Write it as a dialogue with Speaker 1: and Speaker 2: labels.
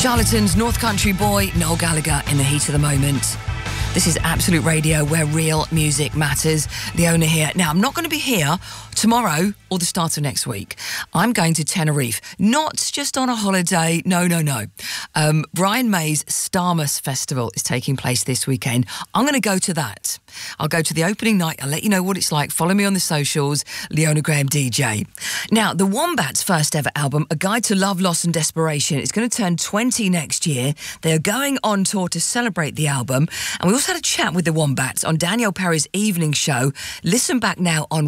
Speaker 1: Charlatans, North Country Boy, Noel Gallagher in the heat of the moment. This is Absolute Radio, where real music matters. Leona here. Now, I'm not going to be here tomorrow or the start of next week. I'm going to Tenerife, not just on a holiday. No. Brian May's Starmus Festival is taking place this weekend. I'm going to go to that. I'll go to the opening night. I'll let you know what it's like. Follow me on the socials, Leona Graham DJ. Now, the Wombats' first ever album, A Guide to Love, Loss and Desperation, is going to turn 20 next year. They're going on tour to celebrate the album. And we also had a chat with the Wombats on Danielle Perry's evening show. Listen back now on